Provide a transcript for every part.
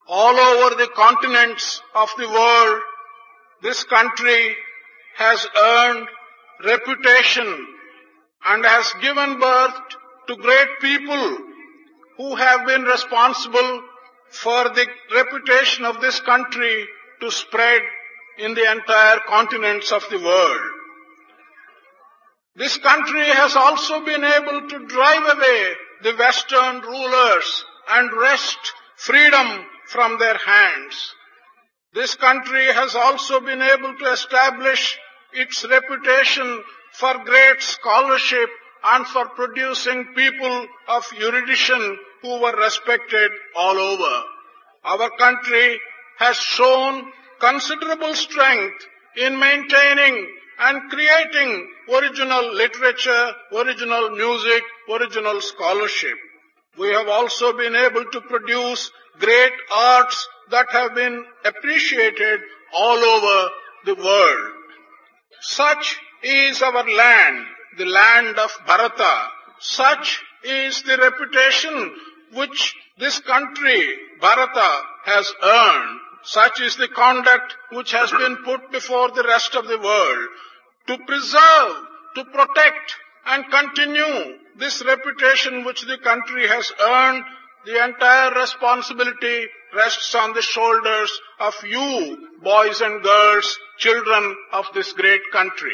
All over the continents of the world, this country has earned reputation and has given birth to great people who have been responsible for the reputation of this country to spread in the entire continents of the world. This country has also been able to drive away the Western rulers and wrest freedom from their hands. This country has also been able to establish its reputation for great scholarship and for producing people of erudition who were respected all over. Our country has shown considerable strength in maintaining and creating original literature, original music, original scholarship. We have also been able to produce great arts that have been appreciated all over the world. Such is our land, the land of Bharata. Such is the reputation which this country, Bharata, has earned. Such is the conduct which has been put before the rest of the world. To preserve, to protect and continue this reputation which the country has earned, the entire responsibility rests on the shoulders of you, boys and girls, children of this great country.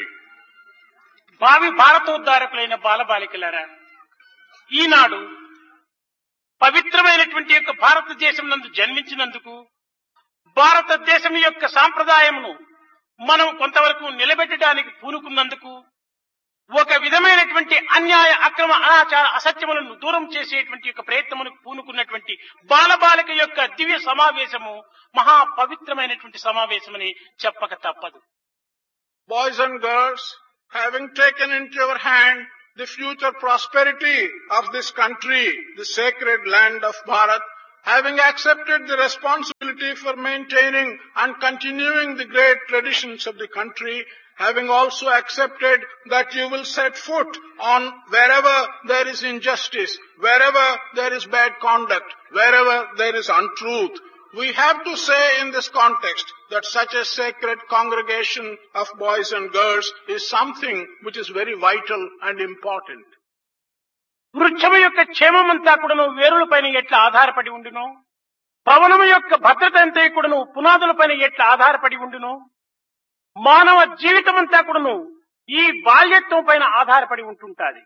భావి భారతోద్ధారకులైన బాలబాలికలారా, ఈనాడు పవిత్రమైనటువంటి యొక్క భారతదేశం నందు జన్మించినందుకు భారతదేశం యొక్క సాంప్రదాయమును మనం కొంతవరకు నిలబెట్టడానికి పూనుకున్నందుకు ఒక విధమైనటువంటి అన్యాయ అక్రమ అనాచార అసత్యములను దూరం చేసేటువంటి యొక్క ప్రయత్నములకు పూనుకున్నటువంటి బాలబాలిక యొక్క దివ్య సమావేశము మహా పవిత్రమైనటువంటి సమావేశమని చెప్పక తప్పదు. Boys and girls, having taken into your hand the future prosperity of this country, the sacred land of Bharat, having accepted the responsibility for maintaining and continuing the great traditions of the country, having also accepted that you will set foot on wherever there is injustice, wherever there is bad conduct, wherever there is untruth, we have to say in this context that such a sacred congregation of boys and girls is something which is very vital and important. వృక్షము యొక్క క్షేమమంతా కూడాను వేరులపైన ఎట్లా ఆధారపడి ఉండును, భవనము యొక్క భద్రత అంతా కూడాను పునాదులపైన ఎట్లా ఆధారపడి ఉండును, మానవ జీవితమంతా కూడాను ఈ బాల్యత్వం పైన ఆధారపడి ఉంటుంటాది.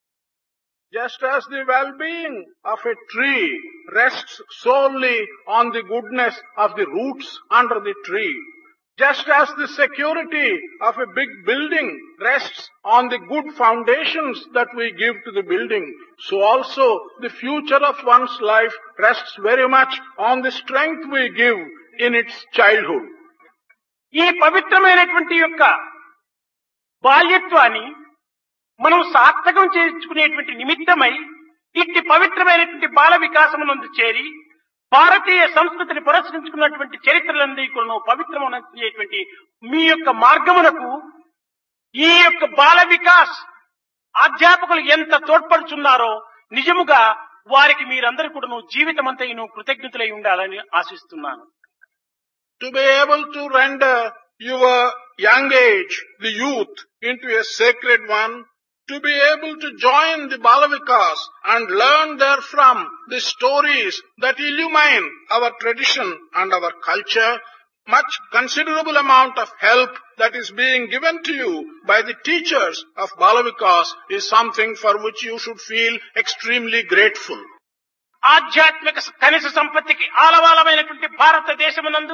Just as the well-being of a tree rests solely on the goodness of the roots under the tree, just as the security of a big building rests on the good foundations that we give to the building, so also the future of one's life rests very much on the strength we give in its childhood. ఈ పవిత్రమైనటువంటి యొక్క బాల్యత్వాన్ని మనం సార్థకం చేసుకునేటువంటి నిమిత్తమై ఇట్టి పవిత్రమైనటువంటి బాల వికాసమునందు చేరి భారతీయ సంస్కృతిని పురస్కరించుకున్నటువంటి చరిత్రలందరికీ పవిత్రమైనటువంటి మీ యొక్క మార్గమునకు ఈ యొక్క బాల వికాస్ అధ్యాపకులు ఎంత తోడ్పడుచున్నారో నిజముగా వారికి మీరందరూ కూడా జీవితమంతైను కృతజ్ఞతలై ఉండాలని ఆశిస్తున్నాను. To be able to render your young age, the youth, into a sacred one, to be able to join the Balavikas and learn therefrom the stories that illumine our tradition and our culture, much considerable amount of help that is being given to you by the teachers of Balavikas is something for which you should feel extremely grateful. ఆధ్యాత్మిక కనిష్ట సంపత్తికి ఆలవాలమైనటువంటి భారతదేశమునందు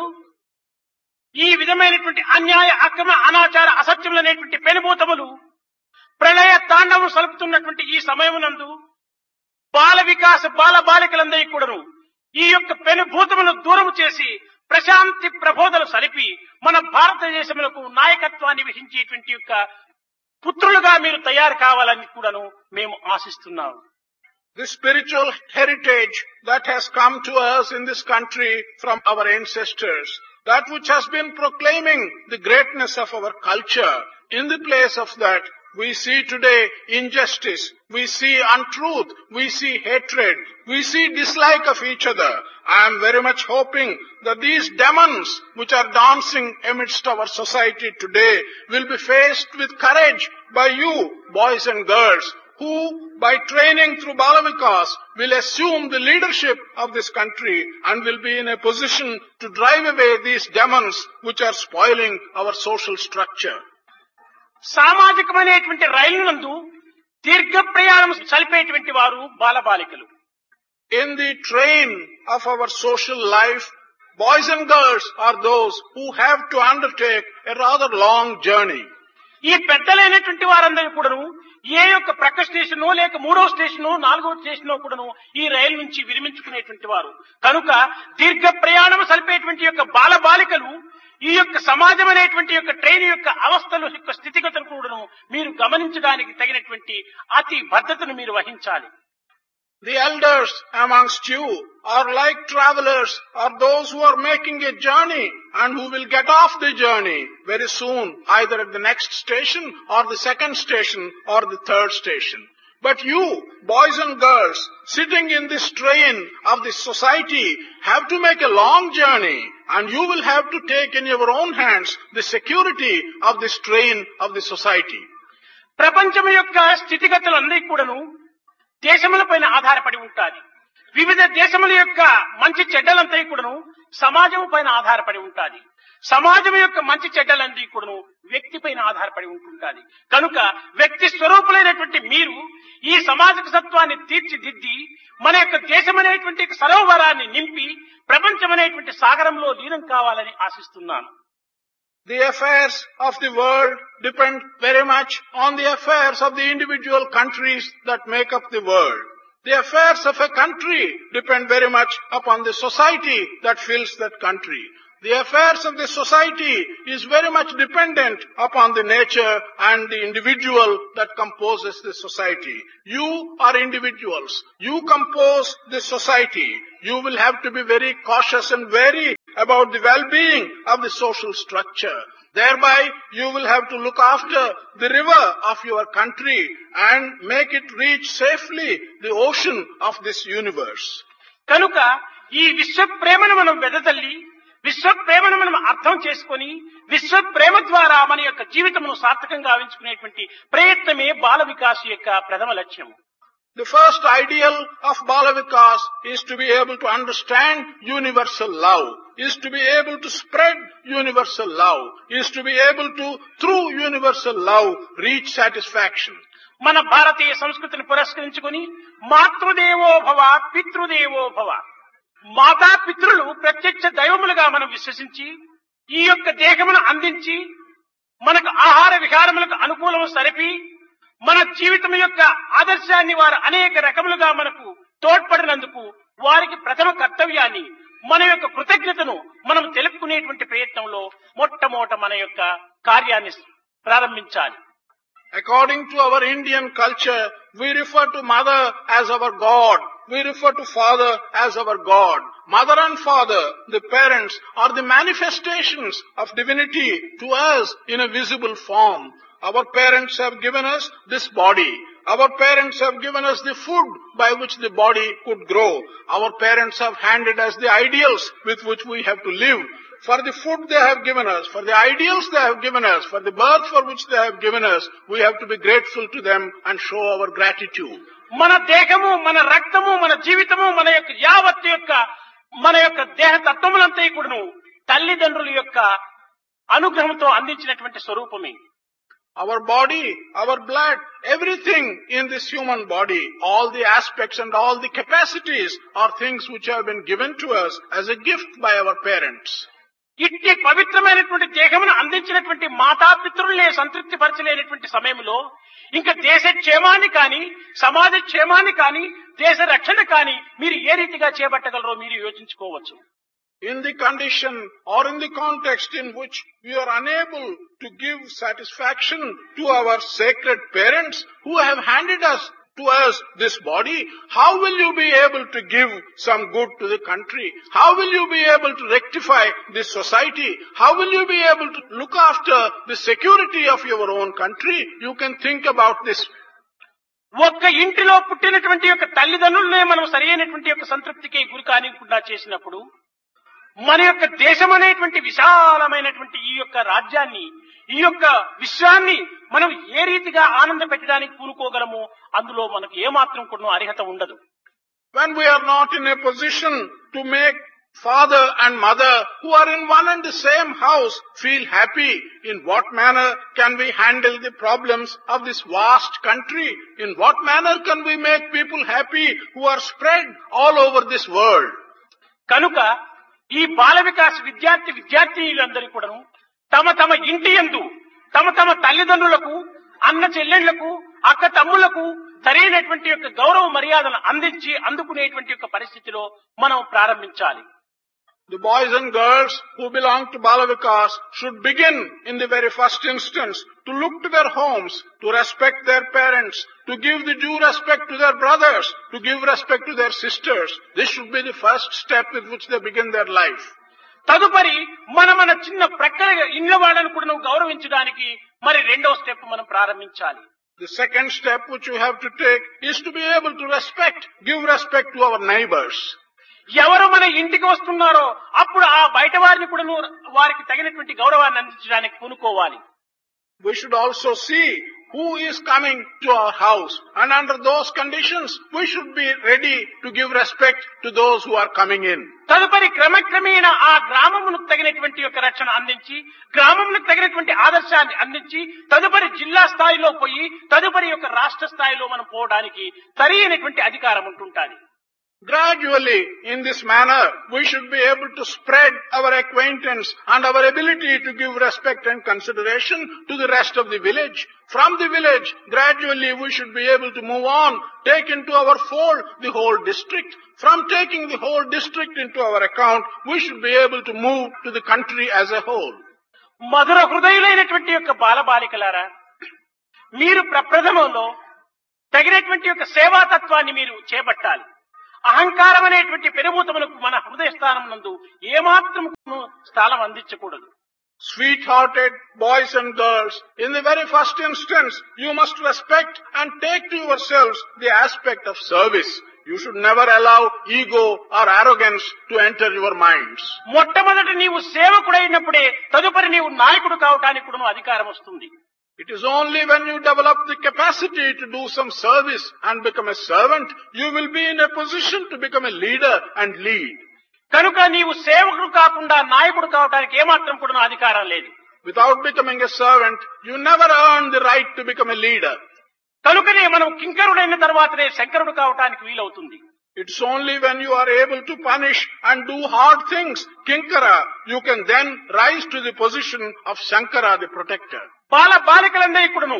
ఈ విధమైనటువంటి అన్యాయ అక్రమ అనాచార అసత్యములనేటువంటి పెనుభూతములు ప్రళయ తాండవం సలుపుతున్నటువంటి ఈ సమయమునందు బాల వికాస బాల బాలికలందరికీ కూడాను ఈ యొక్క పెనుభూతములను దూరం చేసి ప్రశాంతి ప్రబోధలు సలిపి మన భారతదేశములకు నాయకత్వాన్ని వహించేటువంటి యొక్క పుత్రులుగా మీరు తయారు కావాలని కూడాను మేము ఆశిస్తున్నాము. The spiritual heritage that has come to us in this country from our ancestors, that which has been proclaiming the greatness of our culture, in the place of that, We see today injustice, we see untruth, we see hatred, we see dislike of each other. I am very much hoping that these demons which are dancing amidst our society today will be faced with courage by you, boys and girls, who by training through Bala Vikas will assume the leadership of this country and will be in a position to drive away these demons which are spoiling our social structure. సామాజికమైనటువంటి రైలు నందు దీర్ఘ ప్రయాణం సలిపేటువంటి వారు బాలబాలికలు. In the train of our social life, boys and girls are those who have to undertake a rather long journey. ఈ పెద్దలైనటువంటి వారందరూ కూడాను ఏ యొక్క ప్రక్క స్టేషనో లేక 3వ స్టేషనో 4వ స్టేషనో కూడాను ఈ రైలు నుంచి విరమించుకునేటువంటి వారు కనుక దీర్ఘ ప్రయాణం సలిపేటువంటి యొక్క బాలబాలికలు ఈ యొక్క సమాజం అనేటువంటి యొక్క ట్రైన్ యొక్క అవస్థల యొక్క స్థితిగతులు కూడాను మీరు గమనించడానికి తగినటువంటి అతి భద్రతను మీరు వహించాలి. The elders amongst you are like travelers, are those who are making a journey and who will get off the journey very soon, either at the next station or the second station or the third station. But you, boys and girls, sitting in this train of this society, have to make a long journey, and you will have to take in your own hands the security of this train of the society. ప్రపంచం యొక్క స్థితిగతులన్నీ కూడాను దేశముల పైన ఆధారపడి ఉంటాయి. వివిధ దేశముల యొక్క మంచి చెడ్డలంతా కూడాను సమాజం పైన ఆధారపడి ఉంటాయి. సమాజం యొక్క మంచి చెడ్డలన్నీ కూడాను వ్యక్తి పైన ఆధారపడి ఉంటుంటాది. కనుక వ్యక్తి స్వరూపులైనటువంటి మీరు ఈ సమాజక సత్వాన్ని తీర్చిదిద్ది మన యొక్క దేశం అనేటువంటి సరోవరాన్ని నింపి ప్రపంచం అనేటువంటి సాగరంలో లీనం కావాలని ఆశిస్తున్నాను. The affairs of the world depend very much on the affairs of the individual countries that make up the world. The affairs of a country depend very much upon the society that fills that country. The affairs of the society is very much dependent upon the nature and the individual that composes the society. You are individuals. You compose the society. You will have to be very cautious and wary about the well-being of the social structure. Thereby, you will have to look after the river of your country and make it reach safely the ocean of this universe. కనుక ఈ విశ్వ ప్రేమను మనం వెదజల్లి విశ్వ ప్రేమను మనం అర్థం చేసుకొని విశ్వ ప్రేమ ద్వారా మన యొక్క జీవితమును సార్థకంగా గావించుకునేటువంటి ప్రయత్నమే బాల వికాస్ యొక్క ప్రథమ లక్ష్యం. The first ideal of Bala Vikas is to be able to understand universal love, is to be able to spread universal love, is to be able to, through universal love, reach satisfaction. మన భారతీయ సంస్కృతిని పురస్కరించుకొని మాతృదేవో భవ పితృదేవో భవ, మాతా పితృలు ప్రత్యక్ష దైవములుగా మనం విశ్వసించి ఈ యొక్క దేహమును అందించి మనకు ఆహార విహారములకు అనుకూలము సరిపి మన జీవితం యొక్క ఆదర్శాన్ని వారు అనేక రకములుగా మనకు తోడ్పడినందుకు వారికి ప్రథమ కర్తవ్యాన్ని మన యొక్క కృతజ్ఞతను మనం తెలుపుకునేటువంటి ప్రయత్నంలో మొట్టమొదట మన యొక్క కార్యాన్ని ప్రారంభించాలి. According to our Indian culture, we refer to mother as our God. We refer to father as our God. Mother and father, the parents, are the manifestations of divinity to us in a visible form. Our parents have given us this body. Our parents have given us the food by which the body could grow. Our parents have handed us the ideals with which we have to live. For the food they have given us, for the ideals they have given us, for the birth for which they have given us, we have to be grateful to them and show our gratitude. మన దేహము, మన రక్తము, మన జీవితము, మన యొక్క యావత్తు యొక్క మన యొక్క దేహ తత్వములంతా కూడాను తల్లిదండ్రుల యొక్క అనుగ్రహంతో అందించినటువంటి స్వరూపమే. Our body, our blood, everything in this human body, all the aspects and all the capacities are things which have been given to us as a gift by our parents. ఇట్టి పవిత్రమైనటువంటి దేహమును అందించినటువంటి మాతాపితృల్నే సంతృప్తి పరచలేనటువంటి సమయంలో ఇంకా దేశ క్షేమాన్ని కానీ సమాజ క్షేమాన్ని కానీ దేశ రక్షణ కానీ మీరు ఏ రీతిగా చేపట్టగలరో మీరు యోచించుకోవచ్చు. In the condition or in the context in which we are unable to give satisfaction to our sacred parents who have handed us to us this body, how will you be able to give some good to the country? How will you be able to rectify this society? How will you be able to look after the security of your own country? You can think about this. ఒక్క ఇంటిలో పుట్టినటువంటి యొక్క తల్లిదండ్రులనే మనం సరైనటువంటి యొక్క సంతృప్తికి గురి కానికుండా చేసినప్పుడు మన యొక్క దేశం అనేటువంటి విశాలమైనటువంటి ఈ యొక్క రాజ్యాన్ని, ఈ యొక్క విశ్వాన్ని మనం ఏ రీతిగా ఆనంద పెట్టడానికి పూనుకోగలమో అందులో మనకు ఏమాత్రం కూడా అర్హత ఉండదు. When we are not in a position to make father and mother who are in one and the same house feel happy, in what manner can we handle the problems of this vast country? In what manner can we make people happy who are spread all over this world? కనుక ఈ బాల వికాస్ విద్యార్థినులందరూ కూడా తమ తమ ఇంటి యందు తమ తమ తల్లిదండ్రులకు, అన్న చెల్లెళ్లకు, అక్క తమ్ముళ్లకు సరైనటువంటి యొక్క గౌరవ మర్యాదను అందించి అందుకునేటువంటి యొక్క పరిస్థితిలో మనం ప్రారంభించాలి. The boys and girls who belong to Bala Vikas should begin in the very first instance to look to their homes, to respect their parents, to give the due respect to their brothers, to give respect to their sisters. This should be the first step with which they begin their life. తదుపరి మన చిన్న ప్రక్కల ఇళ్ల వాళ్ళను కూడా గౌరవించడానికి మరి రెండో step మనం ప్రారంభించాలి. The second step which you have to take is to be able to give respect to our neighbors. ఎవరు మన ఇంటికి వస్తున్నారో అప్పుడు ఆ బయట వారిని కూడా వారికి తగినటువంటి గౌరవాన్ని అందించడానికి పూనుకోవాలి. We should also see who is coming to our house, and under those conditions we should be ready to give respect to those who are coming in. తదుపరి క్రమక్రమేణా ఆ గ్రామమునకు తగినటువంటి యొక్క రక్షణ అందించి, గ్రామమునకు తగినటువంటి ఆదర్శాన్ని అందించి తదుపరి జిల్లా స్థాయిలో పోయి తదుపరి యొక్క రాష్ట్ర స్థాయిలో మనం పోవడానికి సరైనటువంటి అధికారం ఉంటుంటుంది. Gradually, in this manner, we should be able to spread our acquaintance and our ability to give respect and consideration to the rest of the village. From the village, gradually we should be able to move on, take into our fold the whole district. From taking the whole district into our account, we should be able to move to the country as a whole. మధుర హృదయులైనటువంటి యొక్క బాలబాలికలారా, మీరు ప్రప్రథమంలో తగినటువంటి యొక్క సేవాతత్వాన్ని మీరు చేపట్టాలి. అహంకారం అనేటువంటి పెనుభూతములకు మన హృదయ స్థానం నందు ఏమాత్రం స్థానం అందించకూడదు. Sweet-hearted boys and girls, in the very first instance, you must respect and take to yourselves the aspect of service. You should never allow ego or arrogance to enter your minds. మొట్టమొదట నీవు సేవకుడైనప్పుడే తదుపరి నీవు నాయకుడు కావడానికి కూడా అధికారం వస్తుంది. It is only when you develop the capacity to do some service and become a servant, you will be in a position to become a leader and lead. కనుక నీవు సేవకుడు కాకుండా నాయకుడు కావడానికి ఏమాత్రం కూడా అధికారం లేదు. Without becoming a servant, you never earn the right to become a leader. కనుకనే మనం కింకరుడైన తర్వాతనే శంకరుడు కావడానికి వీలవుతుంది. It's only when you are able to punish and do hard things, Kinkara, you can then rise to the position of Shankara, the protector. బాలికలందరికీ కూడాను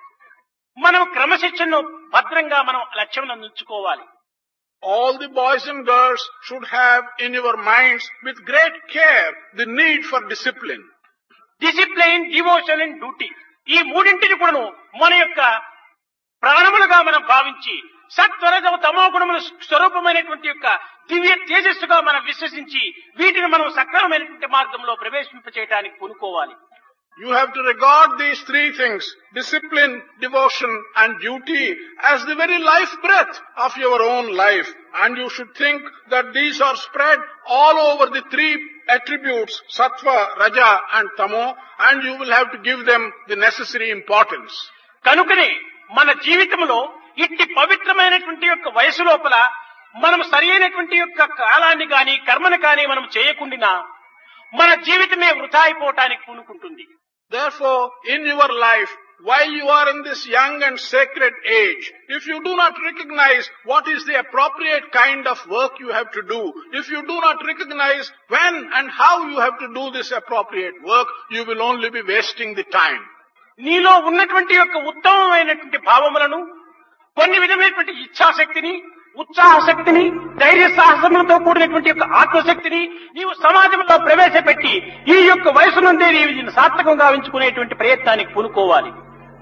మనం క్రమశిక్షణను భద్రంగా మనం లక్ష్యం ఉంచుకోవాలి. All the boys and girls should have in your minds with great care the need for discipline. Discipline, devotion and duty. ఈ మూడింటిని కూడాను మన యొక్క ప్రాణములుగా మనం భావించి సత్వరజ తమో గుణముల స్వరూపమైనటువంటి యొక్క దివ్య తేజస్సుగా మనం విశ్వసించి వీటిని మనం సక్రమమైనటువంటి మార్గంలో ప్రవేశింపచేయడానికి పూనుకోవాలి. You have to regard these three things, discipline, devotion and duty, as the very life breath of your own life. And you should think that these are spread all over the three attributes, sattva, raja and tamo, and you will have to give them the necessary importance. కనుకనే మన జీవితంలో ఇట్టి పవిత్రమైనటువంటి యొక్క వయసు లోపల మనం సరైనటువంటి యొక్క కాలాన్ని గాని కర్మను గాని మనం చేయకుండా మన జీవితమే వృథా అయిపోవటానికి పూనుకుంటుంది. Therefore, in your life, while you are in this young and sacred age, if you do not recognize what is the appropriate kind of work you have to do, if you do not recognize when and how you have to do this appropriate work, you will only be wasting the time. నీలో ఉన్నటువంటి యొక్క ఉత్తమమైనటువంటి భావములను, కొన్ని విధమైనటువంటి ఇచ్ఛాశక్తిని, ఉత్సాహశక్తిని, ధైర్య సాహసములతో కూడినటువంటి యొక్క ఆత్మశక్తిని నీవు సమాజంలో ప్రవేశపెట్టి ఈ యొక్క వయసు నుండే నీవు సార్థకంగా ఉంచుకునేటువంటి ప్రయత్నానికి పూనుకోవాలి.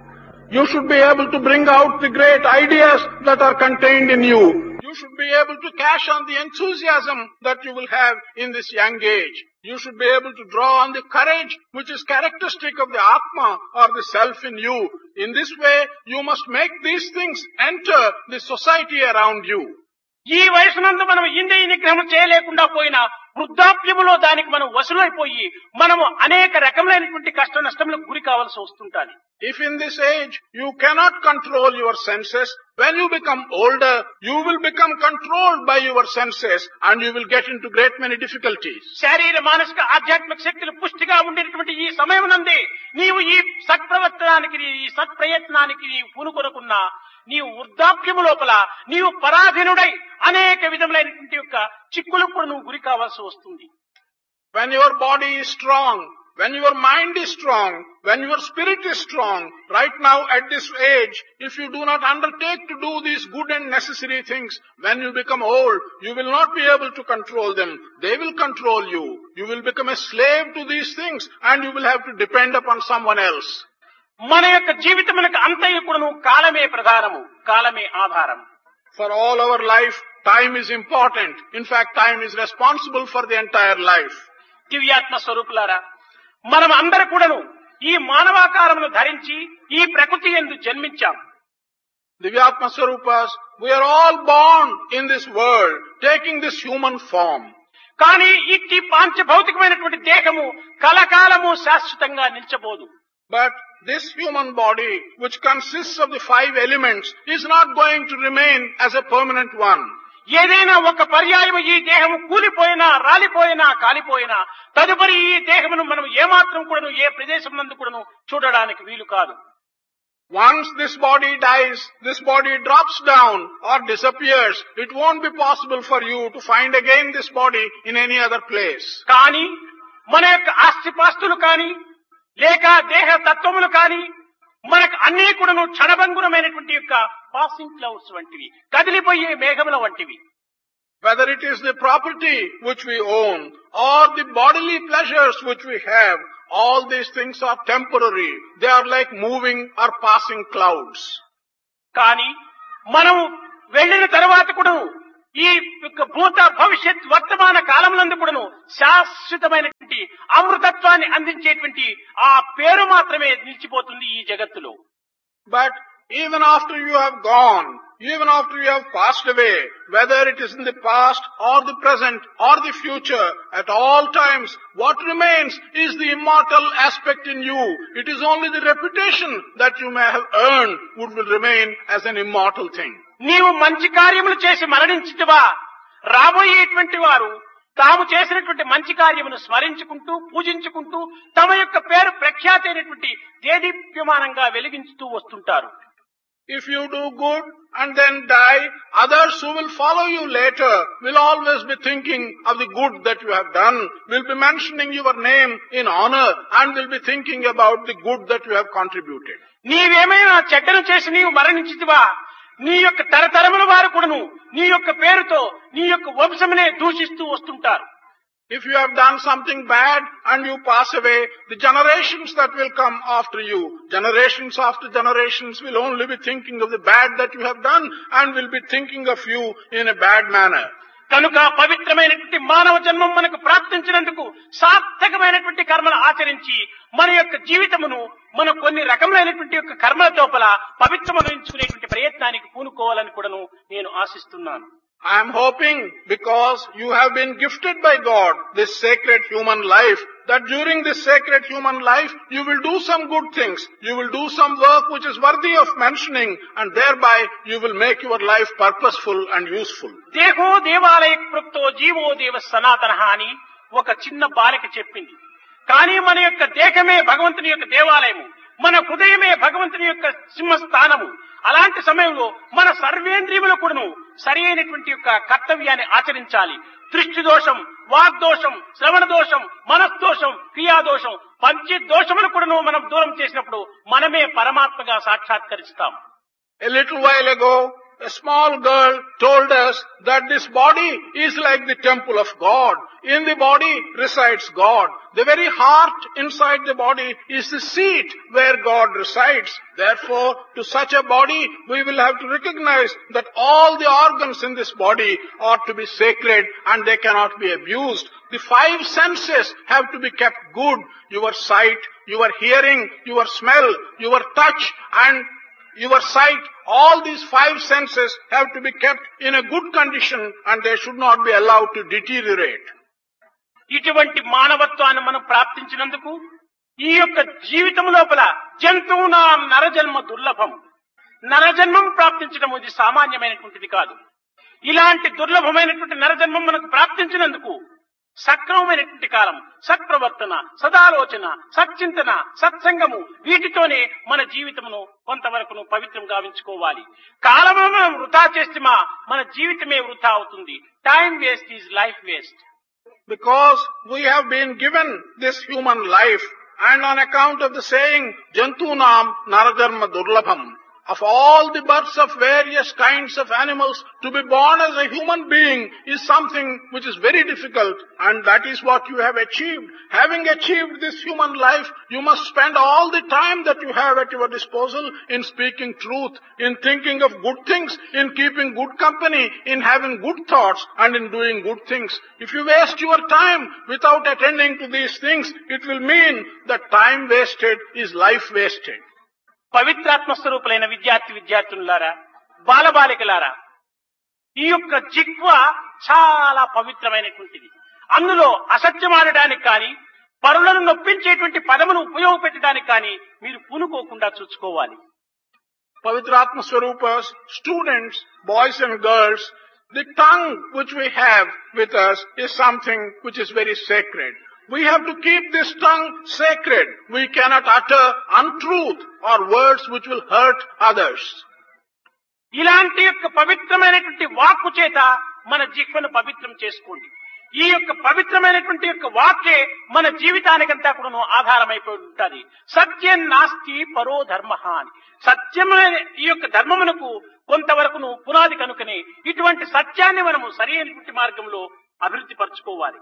You should be able to bring out the great ideas that are contained in you. You should be able to cash on the enthusiasm that you will have in this young age. You should be able to draw on the courage which is characteristic of the Atma or the self in you. In this way, you must make these things enter the society around you. ఈ వయసునందు మనం ఇంద్రియ నిగ్రహం చేయలేకుండా పోయిన వృద్ధాప్యములో దానికి మనం వసులైపోయి మనము అనేక రకములైనటువంటి కష్ట నష్టములకు గురి కావాల్సి వస్తుంటాది. If in this age you cannot control your senses, when you become older, you will become controlled by your senses and you will get into great many difficulties. శారీర మానసిక ఆధ్యాత్మిక శక్తులు పుష్టిగా ఉండేటువంటి ఈ సమయం నందే నీవు ఈ సత్ప్రవర్తనానికి ఈ సత్ప్రయత్నానికి నీవు పూనుకొనకున్నా నీవు వృద్ధాప్యము లోపల నీవు పరాధీనుడై అనేక విధములైనటువంటి యొక్క చిక్కులకు కూడా నువ్వు గురి కావాల్సి వస్తుంది. When your body is strong, when your mind is strong, when your spirit is strong, right now at this age, if you do not undertake to do these good and necessary things, when you become old, you will not be able to control them. They will control you. You will become a slave to these things and you will have to depend upon someone else. మన యొక్క జీవితములకు అంతయు కూడాను కాలమే ప్రధానము, కాలమే ఆధారం. For all our life, time is important. In fact, time is responsible for the entire life. దివ్యాత్మ స్వరూపులారా, మనం అందరూ కూడాను ఈ మానవాకారమును ధరించి ఈ ప్రకృతి యందు జన్మించాం. Divyatma Swarupas, we are all born in this world, taking this human form. కానీ ఇట్టి పాంచభౌతికమైనటువంటి దేహము కలకాలము శాశ్వతంగా నిలిచబోదు. But this human body, which consists of the 5 elements, is not going to remain as a permanent one. ఏదైనా ఒక పర్యాయం ఈ దేహము కూలిపోయినా రాలిపోయినా కాలిపోయినా తదుపరి ఈ దేహమును మనం ఏమాత్రం కూడాను ఏ ప్రదేశం నందు కూడాను చూడడానికి వీలు కాదు. Once this body dies, this body drops down or disappears, it won't be possible for you to find again this body in any other place. కానీ మన యొక్క ఆస్తిపాస్తులు కానీ లేక దేహ తత్వములు కానీ మనకు అన్ని కూడాను క్షణభంగురమైనటువంటి యొక్క పాసింగ్ క్లౌడ్స్ వంటివి, కదిలిపోయే మేఘముల వంటివి. Whether it is the property which we own or the bodily pleasures which we have, all these things are temporary. They are like moving or passing clouds. కానీ మనం వెళ్ళిన తర్వాత కూడా ఈ యొక్క భూత భవిష్యత్ వర్తమాన కాలములందు కూడాను శాశ్వతమైనటువంటి అమృతత్వాన్ని అందించేటువంటి ఆ పేరు మాత్రమే నిలిచిపోతుంది ఈ జగత్తులో. But even after you have gone, even after you have passed away, whether it is in the past or the present or the future, at all times, what remains is the immortal aspect in you. It is only the reputation that you may have earned would will remain as an immortal thing. నీవు మంచి కార్యములు చేసి మరణించితివా, రాబోయేటువంటి వారు తాము చేసినటువంటి మంచి కార్యమును స్మరించుకుంటూ పూజించుకుంటూ తమ యొక్క పేరు ప్రఖ్యాతి అయినటువంటి దేదీప్యమానంగా వెలిగించుతూ వస్తుంటారు. If you do good and then die, others who will follow you later will always be thinking of the good that you have done, will be mentioning your name in honor and will be thinking about the good that you have contributed. నీవేమైనా చెడ్డను చేసి నీవు మరణించితివా, నీ యొక్క తరతరముల వారు కూడాను నీ యొక్క పేరుతో నీ యొక్క వంశమునే దూషిస్తూ వస్తుంటారు. If you have done something bad and you pass away, the generations that will come after you, generations after generations will only be thinking of the bad that you have done and will be thinking of you in a bad manner. కనుక పవిత్రమైనటువంటి మానవ జన్మం మనకు ప్రాప్తించినందుకు సార్థకమైనటువంటి కర్మలు ఆచరించి మన యొక్క జీవితమును మనం కొన్ని రకములైనటువంటి యొక్క కర్మల తోపల పవిత్రమనించుకునేటువంటి ప్రయత్నానికి పూనుకోవాలని కూడాను నేను ఆశిస్తున్నాను. I am hoping, because you have been gifted by God this sacred human life, that during this sacred human life you will do some good things, you will do some work which is worthy of mentioning, and thereby you will make your life purposeful and useful. దేహో దేవాలయ కృప్తో GO దేవ సనాతనః అని ఒక చిన్న బాలిక చెప్పింది. కానీ మన యొక్క దేహమే భగవంతుని యొక్క దేవాలయము, మన హృదయమే భగవంతుని యొక్క సింహస్థానము. అలాంటి సమయంలో మన సర్వేంద్రియములు కూడాను సరి అయినటువంటి యొక్క కర్తవ్యాన్ని ఆచరించాలి. దృష్టి దోషం, వాగ్దోషం, శ్రవణ దోషం, మనస్దోషం, క్రియాదోషం, పంచదోషములు కూడాను మనం దూరం చేసినప్పుడు మనమే పరమాత్మగా సాక్షాత్కరిస్తాం. A little while ago, a small girl told us that this body is like the temple of God. In the body resides God. The very heart inside the body is the seat where God resides. Therefore, to such a body, we will have to recognize that all the organs in this body are to be sacred and they cannot be abused. The five senses have to be kept good. Your sight, your hearing, your smell, your touch and your sight, all these five senses have to be kept in a good condition and they should not be allowed to deteriorate. ఇటువంటి మానవత్వాన్ని మనం ప్రాప్తించినందుకు ఈ యొక్క జీవితం లోపల జంతువున నరజన్మ దుర్లభం. నరజన్మం ప్రాప్తించడం ఇది సామాన్యమైనటువంటిది కాదు. ఇలాంటి దుర్లభమైనటువంటి నరజన్మం మనకు ప్రాప్తించినందుకు సక్రమమైనటువంటి కాలం, సత్ప్రవర్తన, సదాలోచన, సచ్చింతన, సత్సంగము వీటితోనే మన జీవితమును కొంతవరకు పవిత్రం గావించుకోవాలి. కాలము మనం వృధా చేస్తేమా మన జీవితమే వృధా అవుతుంది. Time waste is life waste. Because we have been given this human life and on account of the saying, Jantunam Narajarma Durlabham, of all the births of various kinds of animals, to be born as a human being is something which is very difficult and that is what you have achieved. Having achieved this human life, you must spend all the time that you have at your disposal in speaking truth, in thinking of good things, in keeping good company, in having good thoughts and in doing good things. If you waste your time without attending to these things, it will mean that time wasted is life wasted. పవిత్రాత్మ స్వరూపులైన విద్యార్థులారా, బాలబాలికలారా, ఈ యొక్క జిహ్వ చాలా పవిత్రమైనటువంటిది. అందులో అసత్యమాడడానికి కానీ పరులను నొప్పించేటువంటి పదమును ఉపయోగపెట్టడానికి కానీ మీరు పూనుకోకుండా చూసుకోవాలి. Pavitratma Swarupas, students, boys and girls, the tongue which we have with us is something which is very sacred. We have to keep this tongue sacred. We cannot utter untruth or words which will hurt others. ఇలాంటి యొక్క పవిత్రమైనటువంటి వాక్కు చేత మన జిహ్వను పవిత్రం చేసుకోండి. ఈ యొక్క పవిత్రమైనటువంటి యొక్క వాక్యే మన జీవితానికంతా కూడా ఆధారమైపోయి ఉంటుంది. సత్యం నాస్తి పరో ధర్మ అని. సత్యమైన ఈ యొక్క ధర్మమునకు కొంతవరకు పునాది కనుకనే ఇటువంటి సత్యాన్ని మనము సరైనటువంటి మార్గంలో అభివృద్ధి పరచుకోవాలి.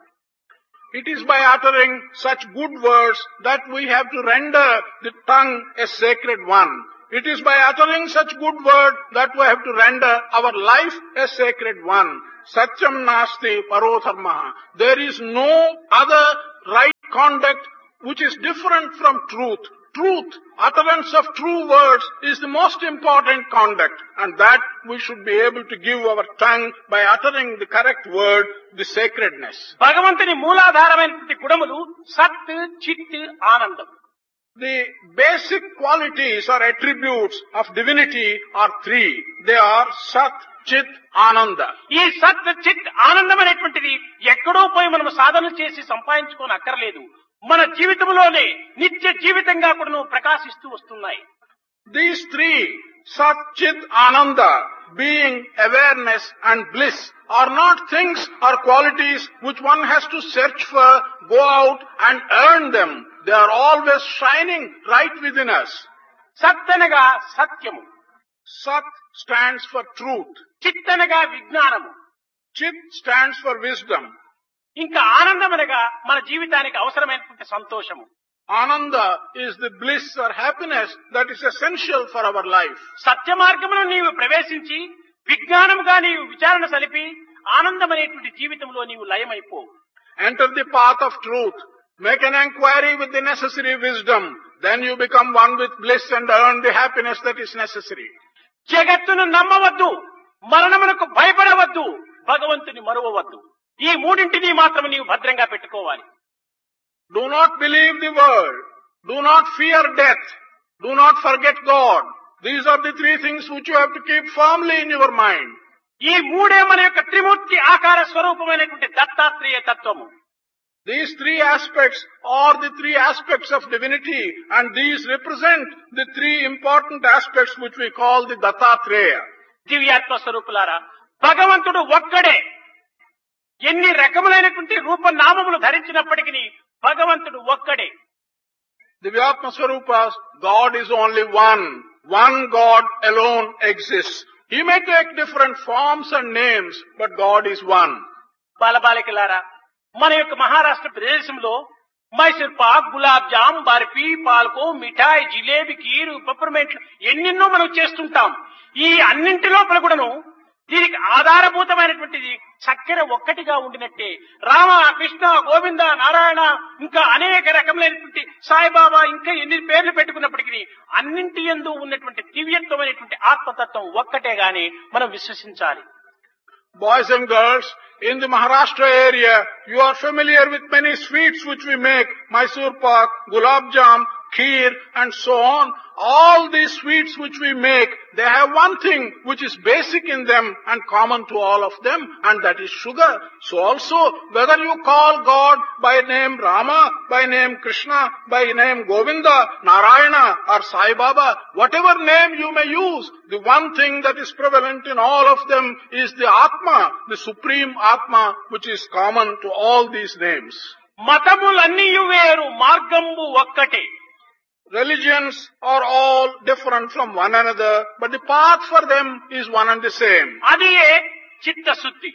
It is by uttering such good words that we have to render the tongue a sacred one. It is by uttering such good word that we have to render our life a sacred one. Satyam nasti paro dharmaha. There is no other right conduct which is different from truth. Truth, utterance of true words is the most important conduct and that we should be able to give our tongue by uttering the correct word, the sacredness. భగవంతుని మూలాధారమైనటువంటి గుణములు సత్, చిత్, ఆనందం. The basic qualities or attributes of divinity are three. They are Sat, Chit, Ananda. ఈ సత్, చిత్, ఆనందం అనేటువంటిది ఎక్కడో పోయి మనం సాధన చేసి సంపాదించుకొని అక్కర్లేదు. మన జీవితంలోనే నిత్య జీవితంగా కూడా ప్రకాశిస్తూ వస్తున్నాయి. These three, Sat, Chit, Ananda, being awareness and bliss, are not things or qualities which one has to search for, go out and earn them. They are always shining right within us. సత్ అనగా సత్యము. Sat stands for truth. చిత్ అనగా విజ్ఞానము. Chit stands for wisdom. ఇంకా ఆనందం అనగా మన జీవితానికి అవసరమైనటువంటి సంతోషము. Ananda is the bliss or happiness that is essential for our life. సత్య మార్గమును నీవు ప్రవేశించి విజ్ఞానముగా నీవు విచారణ సలిపి ఆనందం అనేటువంటి జీవితంలో నీవు లయమైపో. Enter the path of truth. Make an inquiry with the necessary wisdom. Then you become one with bliss and earn the happiness that is necessary. జగత్తును నమ్మవద్దు, మరణమునకు భయపడవద్దు, భగవంతుని మరువవద్దు. ఈ మూడింటిని మాత్రం నీవు భద్రంగా పెట్టుకోవాలి. Do not believe the world. Do not fear death. Do not forget God. These are the three things which you have to keep firmly in your mind. ఈ మూడే మన యొక్క త్రిమూర్తి ఆకార స్వరూపమైనటువంటి దత్తాత్రేయ తత్వము. These three aspects are the three aspects of divinity and these represent the three important aspects which we call the Dattatreya. దివ్యాత్మ స్వరూపులారా, భగవంతుడు ఒక్కడే. ఎన్ని రకములైనటువంటి రూపనామములు ధరించినప్పటికీ భగవంతుడు ఒక్కడే. Divyatma Swarupas, God is only one. One God alone exists. He may take different forms and names, but God is one. బాలబాలికలారా, మన యొక్క మహారాష్ట్ర ప్రదేశంలో మైసూర్ పాక్, గులాబ్ జామ్, బర్ఫీ, పాల్కో, మిఠాయి, జిలేబీ, కీరు, పెప్పర్మెంట్లు ఎన్నెన్నో మనం చేస్తుంటాం. ఈ అన్నింటి లోపల కూడాను దీనికి ఆధారభూతమైనటువంటిది చక్కెర ఒక్కటిగా ఉండినట్టే రామ, కృష్ణ, గోవింద, నారాయణ, ఇంకా అనేక రకములైనటువంటి సాయిబాబా, ఇంకా ఎన్ని పేర్లు పెట్టుకున్నప్పటికీ అన్నింటి యందు ఉన్నటువంటి దివ్యత్వమైనటువంటి ఆత్మతత్వం ఒక్కటే గాని మనం విశ్వసించాలి. Boys and girls, in the Maharashtra area, you are familiar with many sweets which we make, Mysore pak, gulab jam, kheer, and so on. All these sweets which we make, they have one thing which is basic in them and common to all of them, and that is sugar. So also, whether you call God by name Rama, by name Krishna, by name Govinda, Narayana, or Sai Baba, whatever name you may use, the one thing that is prevalent in all of them is the Atma, the supreme Atma, which is common to all these names. మతములన్నీయు వేరు, మార్గంబు ఒక్కటే. Religions are all different from one another, but the path for them is one and the same. అదియే చిత్తశుద్ధి.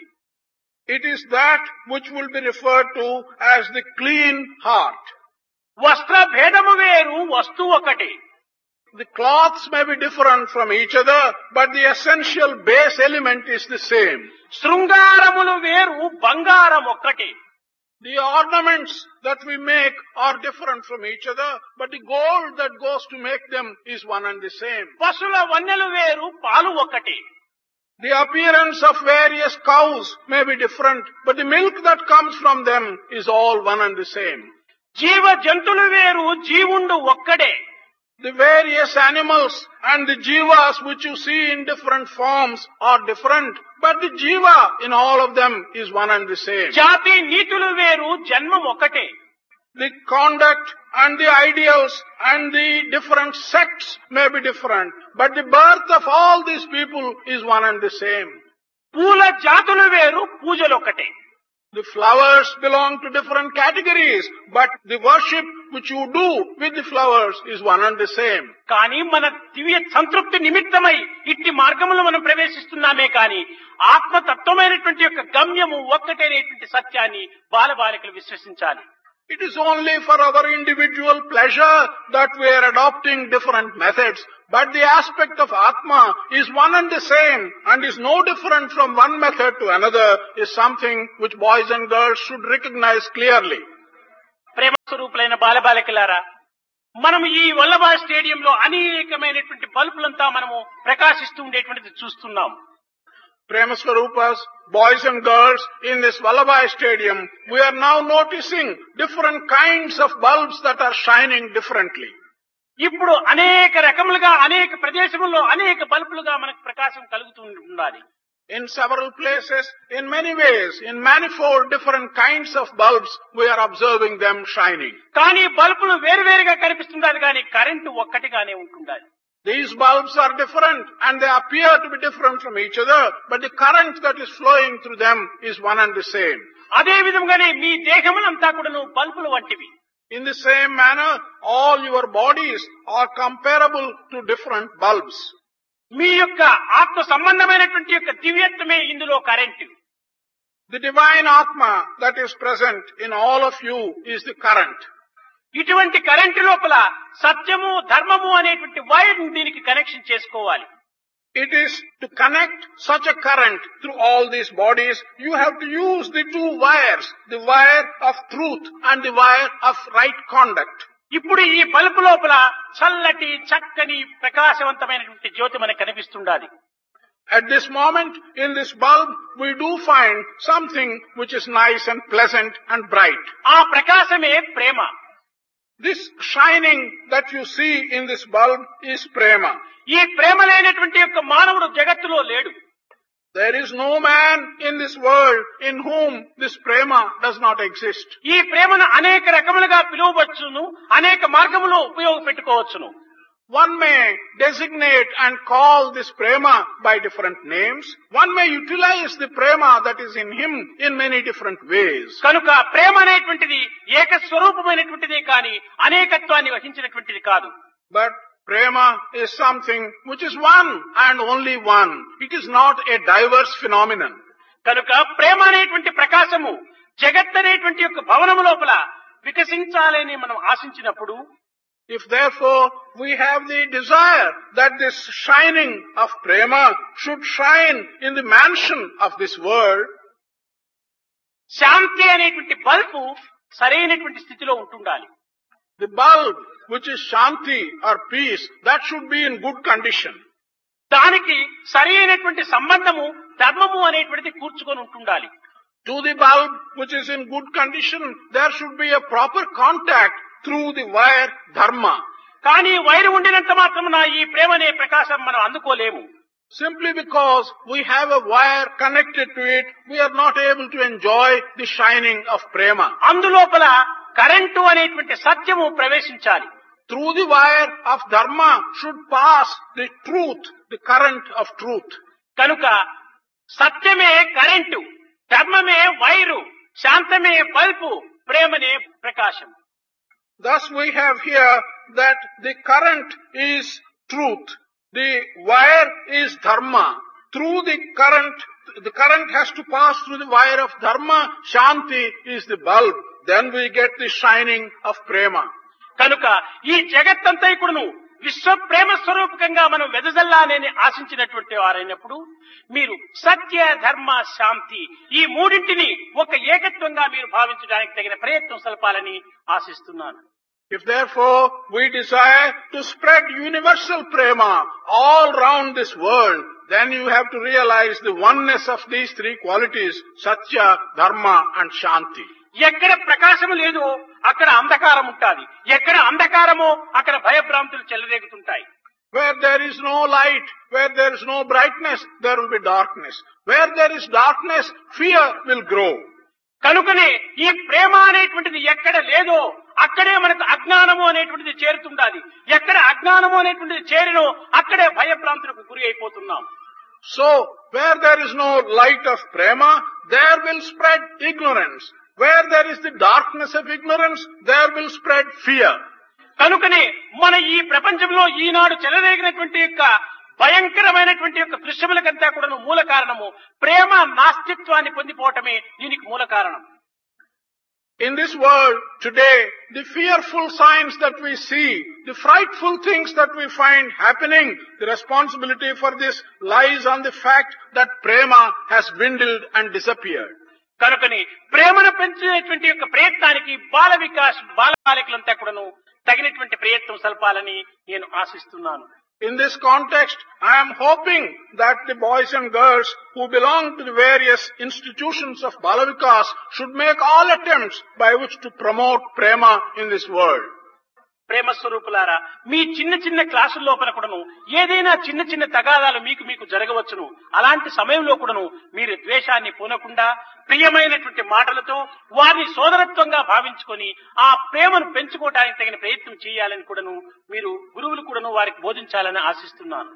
It is that which will be referred to as the clean heart. వస్త్ర భేదము వేరు, వస్తువు ఒకటే. The cloths may be different from each other, but the essential base element is the same. శృంగారములు వేరు, బంగారం ఒక్కటే. The ornaments that we make are different from each other, but the gold that goes to make them is one and the same. పశుల వన్నెలు వేరు, పాలు ఒక్కటే. The appearance of various cows may be different, but the milk that comes from them is all one and the same. జీవ జంతువులు వేరు, జీవుండు ఒక్కడే. The various animals and the jivas which you see in different forms are different, but the jiva in all of them is one and the same. జాతి నీతులు వేరు, జన్మం ఒకటే. The conduct and the ideals and the different sects may be different, but the birth of all these people is one and the same. పూల జాతులు వేరు, పూజలు ఒకటే. The flowers belong to different categories, but the worship which you do with the flowers is one and the same. కానీ మన దివ్య సంతృప్తి నిమిత్తమై ఇట్టి మార్గములో మనం ప్రవేశిస్తున్నామే కానీ ఆత్మతత్వమైనటువంటి యొక్క గమ్యము ఒక్కటేనేటువంటి సత్యాన్ని బాలబాలికలు విశ్వసించాలి. It is only for our individual pleasure that we are adopting different methods, but the aspect of Atma is one and the same and is no different from one method to another, is something which boys and girls should recognize clearly. ప్రేమ స్వరూపులైన బాలబాలికలారా, మనం ఈ వల్లభాయ్ స్టేడియంలో అనేకమైనటువంటి బల్బులంతా మనము ప్రకాశిస్తూ ఉండేటువంటిది చూస్తున్నాం. Prema Swarupas, boys and girls, in this Vallabhai stadium, we are now noticing different kinds of bulbs that are shining differently. ఇప్పుడు అనేక రకములుగా అనేక ప్రదేశముల్లో అనేక బల్బులుగా మనకు ప్రకాశం కలుగుతూ ఉండాలి. In several places, in many ways, in manifold different kinds of bulbs, we are observing them shining. కానీ బల్బులు వేరువేరుగా కనిపిస్తుండాలి కానీ కరెంటు ఒక్కటిగానే ఉంటుండాలి. These bulbs are different and they appear to be different from each other, but the current that is flowing through them is one and the same. అదే విధంగానే మీ దేహములంతా కూడాను బల్బులు వంటివి. In the same manner, all your bodies are comparable to different bulbs. మీ యొక్క ఆత్మ సంబంధమైనటువంటి యొక్క దివ్యత్వమే ఇందులో current. The divine Atma that is present in all of you is the current. ఇటువంటి కరెంటు లోపల సత్యము ధర్మము అనేటువంటి వైర్ దీనికి కనెక్షన్ చేసుకోవాలి. It is to connect such a current through all these bodies, you have to use the two wires, the wire of truth and the wire of right conduct. ఇప్పుడు ఈ bulb లోపల చల్లటి చక్కని ప్రకాశవంతమైనటువంటి జ్యోతి మనకు కనిపిస్తుండాలి. At this moment, in this bulb, we do find something which is nice and pleasant and bright. ఆ ప్రకాశమే ప్రేమ. This shining that you see in this bulb is prema. ఈ ప్రేమ లేనటువంటి యొక్క మానవుడు జగత్తులో లేడు. There is no man in this world in whom this prema does not exist. ఈ ప్రేమను అనేక రకములుగా పిలువవచ్చును, అనేక మార్గములో ఉపయోగపెట్టుకోవచ్చును. One may designate and call this prema by different names. One may utilize the prema that is in him in many different ways. కనుక ప్రేమ అనేటువంటిది ఏకస్వరూపమైనటువంటిదే కానీ అనేకత్వాన్ని వహించినటువంటిది కాదు. But Prema is something which is one and only one. It is not a diverse phenomenon. కనుక ప్రేమ అనేటువంటి ప్రకాశము జగత్ అనేటువంటి యొక్క భవనము లోపల వికసించాలని మనం ఆశించినప్పుడు, If therefore we have the desire that this shining of prema should shine in the mansion of this world, శాంతి అనేటువంటి bulb సరైనటువంటి స్థితిలో ఉంటుండాలి. the bulb which is shanti or peace, that should be in good condition. దానికి సరి అయినటువంటి సంబంధము ధర్మము అనేటువంటిది కూర్చుకొని ఉంటుండాలి. To the bulb which is in good condition, there should be a proper contact through the wire dharma. కానీ wire ఉండినంత మాత్రమున ఈ ప్రేమ అనే ప్రకాశం మనం అందుకోలేము. Simply because we have a wire connected to it, we are not able to enjoy the shining of prema. అందులోపల current అనేటువంటి సత్యము ప్రవేశించాలి. Through the wire of dharma should pass the truth, the current of truth. కనుక సత్యమే current, ధర్మమే wire, శాంతమే bulb, ప్రేమనే ప్రకాశం. Thus we have here that the current is truth, the wire is dharma. Through the current has to pass through the wire of dharma. Shanti is the bulb. Then we get the shining of prema. కనుక ఈ జగత్తంతైకుడును విశ్వ ప్రేమ స్వరూపకంగా మనం వెదజల్లాలని ఆశించినటువంటి వారైనప్పుడు మీరు సత్య ధర్మ శాంతి ఈ మూడింటిని ఒక ఏకత్వంగా మీరు భావించడానికి తగిన ప్రయత్నం సలపాలని ఆశిస్తున్నాను. If therefore we desire to spread universal prema all round this world, then you have to realize the oneness of these three qualities, satya, dharma and shanti. ఎక్కడ ప్రకాశము లేదో అక్కడ అంధకారం ఉంటాది, ఎక్కడ అంధకారమో అక్కడ భయభ్రాంతులు చెలరేగుతుంటాయి. Where there is no light, where there is no brightness, there will be darkness. Where there is darkness, fear will grow. కనుకనే ఈ ప్రేమ అనేటువంటిది ఎక్కడ లేదో అక్కడే మనకు అజ్ఞానము అనేటువంటిది చేరుతుండాలి. ఎక్కడ అజ్ఞానము అనేటువంటిది చేరినో అక్కడే భయభ్రాంతులకు గురి అయిపోతున్నాం. So, where there is no light of prema, there will spread ignorance. Where there is the darkness of ignorance, there will spread fear. కనుకనే మన ఈ ప్రపంచంలో ఈనాడు చెలరేగినటువంటి యొక్క భయంకరమైనటువంటి యొక్క దృశ్యములకంతా కూడా మూల కారణము ప్రేమ నాస్తిత్వాన్ని పొందిపోవటమే దీనికి మూల కారణం. In this world today, the fearful signs that we see, the frightful things that we find happening, the responsibility for this lies on the fact that prema has dwindled and disappeared. కనుకని ప్రేమను పెంచేటువంటి యొక్క ప్రయత్నానికి బాల వికాస్ బాలబాలికలంతా కూడాను తగినటువంటి ప్రయత్నం సల్పాలని నేను ఆశిస్తున్నాను. In this context, I am hoping that the boys and girls who belong to the various institutions of Balavikas should make all attempts by which to promote prema in this world. ప్రేమ స్వరూపులారా, మీ చిన్న చిన్న క్లాసుల లోపల కూడాను ఏదైనా చిన్న చిన్న తగాదాలు మీకు జరగవచ్చును. అలాంటి సమయంలో కూడాను మీరు ద్వేషాన్ని పూనకుండా ప్రియమైనటువంటి మాటలతో వారిని సోదరత్వంగా భావించుకొని ఆ ప్రేమను పెంచుకోవడానికి తగిన ప్రయత్నం చేయాలని కూడాను మీరు గురువులు కూడాను వారికి బోధించాలని ఆశిస్తున్నాను.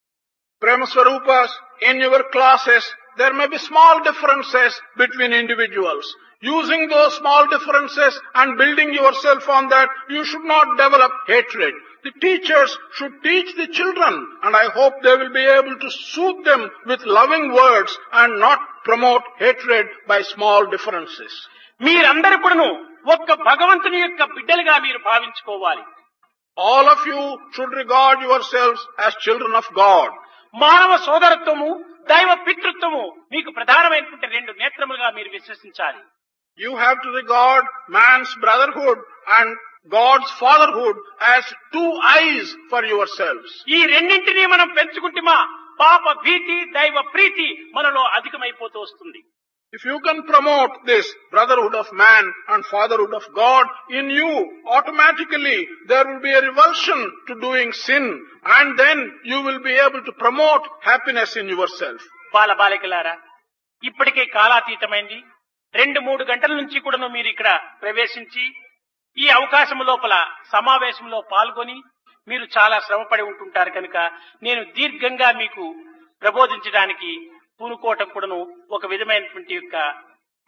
Prema Swarupas, in your classes, there may be small differences between individuals. Using those small differences and building yourself on that, you should not develop hatred. The teachers should teach the children, and I hope they will be able to soothe them with loving words and not promote hatred by small differences. మీరందరూ కూడాను ఒక్క భగవంతుని యొక్క బిడ్డలుగా మీరు భావించుకోవాలి. All of you should regard yourselves as children of God. మానవ సోదరత్వము, దైవ పితృత్వము మీకు ప్రధానమైనటువంటి రెండు నేత్రములుగా మీరు విశ్వసించాలి. You have to regard man's brotherhood and God's fatherhood as two eyes for yourselves. ఈ రెండింటినీ మనం పెంచుకుంటేమా పాప భీతి, దైవ ప్రీతి మనలో అధికమైపోతూ వస్తుంది. If you can promote this brotherhood of man and fatherhood of God in you, automatically there will be a revulsion to doing sin, and then you will be able to promote happiness in yourself. బాలబాలికలారా, ఇప్పటికే కాలాతీతమైంది. 2-3 గంటల నుంచి కూడాను మీరు ఇక్కడ ప్రవేశించి ఈ అవకాశం లోపల సమావేశంలో పాల్గొని మీరు చాలా శ్రమపడి ఉంటుంటారు. కనుక నేను దీర్ఘంగా మీకు ప్రబోధించడానికి పూనుకోవటం కూడాను ఒక విధమైనటువంటి యొక్క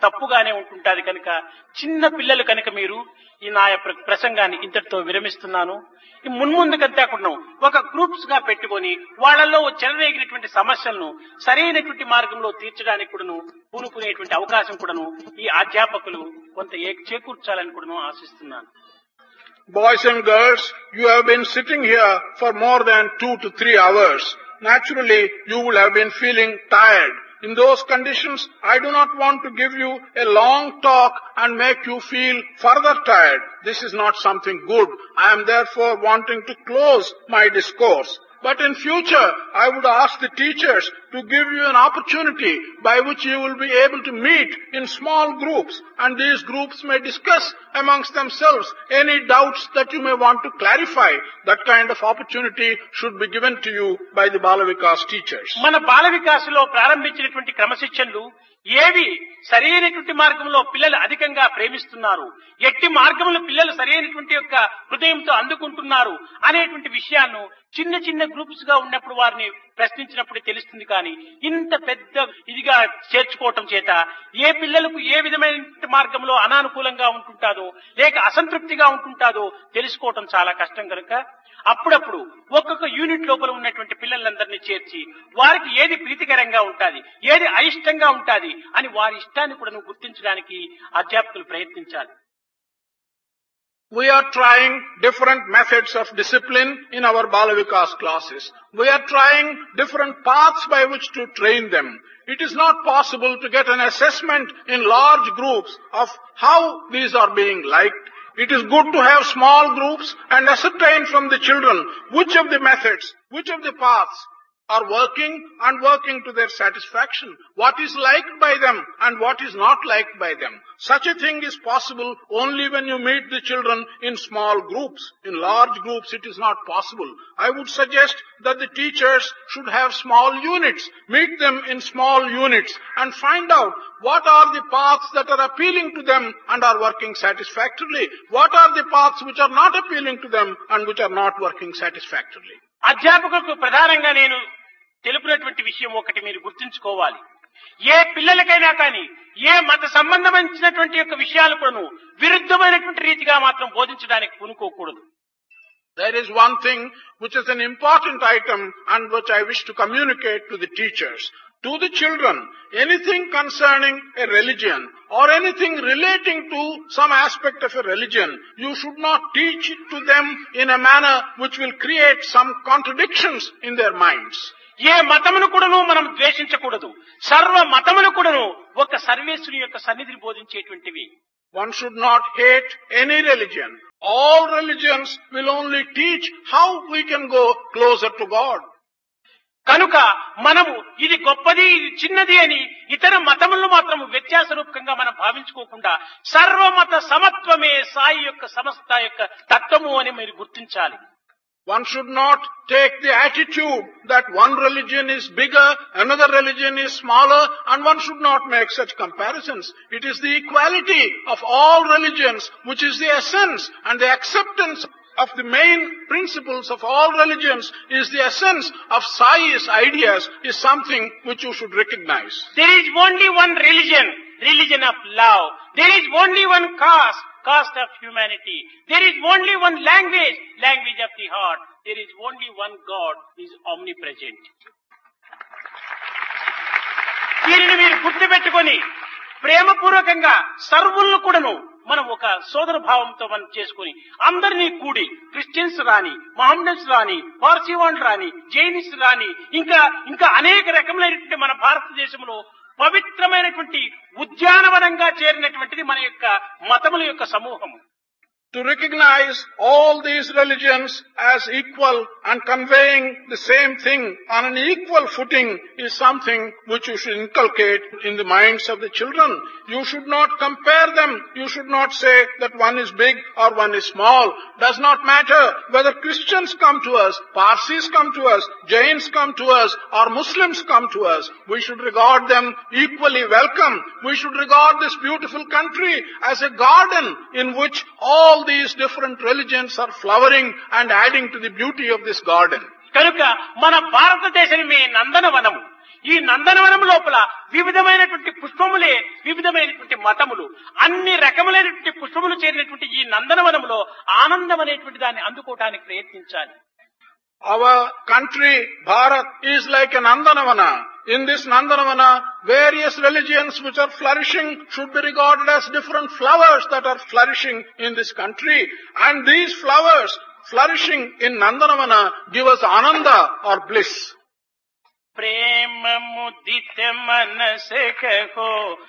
తప్పుగానే ఉంటుంటాది కనుక చిన్న పిల్లలు కనుక మీరు ఈ నా యొక్క ప్రసంగాన్ని ఇంతటితో విరమిస్తున్నాను. ఈ మున్ముందుకంతా కూడా ఒక గ్రూప్స్ గా పెట్టుకొని వాళ్ళల్లో చెలరేగినటువంటి సమస్యలను సరైనటువంటి మార్గంలో తీర్చడానికి కూడాను పూనుకునేటువంటి అవకాశం కూడాను ఈ అధ్యాపకులు కొంత చేకూర్చాలని కూడాను ఆశిస్తున్నాను. Boys and girls, you have been sitting here for more than 2 to 3 hours. Naturally, you will have been feeling tired. In those conditions, I do not want to give you a long talk and make you feel further tired. This is not something good. I am therefore wanting to close my discourse. But in future, I would ask the teachers to give you an opportunity by which you will be able to meet in small groups, and these groups may discuss amongst themselves any doubts that you may want to clarify. That kind of opportunity should be given to you by the Bala Vikas teachers. మన బాల వికాసలో ప్రారంభించినటువంటి క్రమశిక్షణలు ఏవి సరైనటువంటి మార్గంలో పిల్లలు అధికంగా ప్రేమిస్తున్నారు, ఎట్టి మార్గంలో పిల్లలు సరైనటువంటి యొక్క హృదయంతో అందుకుంటున్నారు అనేటువంటి విషయాన్ని చిన్న చిన్న గ్రూప్స్ గా ఉన్నప్పుడు వారిని ప్రశ్నించినప్పుడు తెలుస్తుంది. కానీ ఇంత పెద్ద ఇదిగా చేర్చుకోవటం చేత ఏ పిల్లలకు ఏ విధమైన మార్గంలో అనానుకూలంగా ఉంటుంటాదో లేక అసంతృప్తిగా ఉంటుంటాదో తెలుసుకోవటం చాలా కష్టం కనుక అప్పుడప్పుడు ఒక్కొక్క యూనిట్ లోపల ఉన్నటువంటి పిల్లలందరినీ చేర్చి వారికి ఏది ప్రీతికరంగా ఉంటాది, ఏది అయిష్టంగా ఉంటాది అని వారి ఇష్టాన్ని కూడా గుర్తించడానికి అధ్యాపకులు ప్రయత్నించాలి. We are trying different methods of discipline in our Bala Vikas classes. We are trying different paths by which to train them. It is not possible to get an assessment in large groups of how these are being liked. It is good to have small groups and ascertain from the children which of the methods, which of the paths are working and working to their satisfaction, what is liked by them and what is not liked by them. Such a thing is possible only when you meet the children in small groups. In large groups it is not possible. I would suggest that the teachers should have small units, meet them in small units and find out what are the paths that are appealing to them and are working satisfactorily, what are the paths which are not appealing to them and which are not working satisfactorily. అధ్యాపకులకు ప్రధానంగా నేను తెలుపునటువంటి విషయం ఒకటి మీరు గుర్తుంచుకోవాలి. ఏ పిల్లలకైనా కానీ ఏ మత సంబంధమైనటువంటి యొక్క విషయాలు కూడా విరుద్ధమైనటువంటి రీతిగా మాత్రం బోధించడానికి పూనుకోకూడదు. There is one thing which is an important item and which I wish to communicate to the teachers. To the children, anything concerning a religion or anything relating to some aspect of a religion, you should not teach it to them in a manner which will create some contradictions in their minds. ఏ మతమును కూడాను మనం ద్వేషించకూడదు. సర్వ మతములు కూడాను ఒక సర్వేశ్వరుని యొక్క సన్నిధిని బోధించేటువంటివి. One should not hate any religion. All religions will only teach how we can go closer to God. కనుక మనము ఇది గొప్పది ఇది చిన్నది అని ఇతర మతములను మాత్రం వ్యత్యాస రూపకంగా మనం భావించుకోకుండా సర్వమత సమత్వమే సాయి యొక్క సమస్త యొక్క తత్వము అని మీరు గుర్తించాలి. One should not take the attitude that one religion is bigger, another religion is smaller, and one should not make such comparisons. It is the equality of all religions which is the essence, and the acceptance of the main principles of all religions is the essence of Sai's ideas, is something which you should recognize. There is only one religion, religion of love. There is only one caste, caste of humanity. There is only one language, language of the heart. There is only one God, He is omnipresent. దీనిని మీరు గుర్తుపెట్టుకొని ప్రేమపూర్వకంగా సర్వులను కూడాను మనం ఒక సోదర భావంతో మనం చేసుకుని అందరినీ కూడి క్రిస్టియన్స్ రాని, మహమ్మదన్స్ రాని, పార్సీ వాళ్ళు రాని, జైనిస్ రాని, ఇంకా అనేక రకములైనటువంటి మన భారతదేశంలో పవిత్రమైనటువంటి ఉద్యానవనంగా చేరినటువంటిది మన యొక్క మతముల యొక్క సమూహము. To recognize all these religions as equal and conveying the same thing on an equal footing is something which you should inculcate in the minds of the children. You should not compare them. You should not say that one is big or one is small. Does not matter whether Christians come to us, Parsis come to us, Jains come to us, or Muslims come to us. We should regard them equally welcome. We should regard this beautiful country as a garden in which all these different religions are flowering and adding to the beauty of this garden. కనుక మన భారతదేశమే నందనవనము. ఈ నందనవనం లోపల వివిధమైనటువంటి పుష్పములే వివిధమైనటువంటి మతములు అన్ని రకములైనటువంటి పుష్పములు చేరినటువంటి ఈ నందనవనంలో ఆనందం అనేటువంటి దాన్ని అందుకోవటానికి ప్రయత్నించాలి. Our country, Bharat, is like a Nandanavana. In this Nandanavana, various religions which are flourishing should be regarded as different flowers that are flourishing in this country. And these flowers flourishing in Nandanavana give us ananda or bliss. प्रेम मुदित मन से कहो